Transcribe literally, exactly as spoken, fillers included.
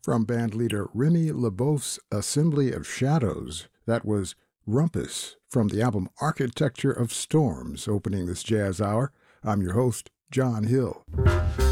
from bandleader Remy LeBeouf's Assembly of Shadows. That was Rumpus from the album Architecture of Storms, opening this jazz hour. I'm your host, John Hill.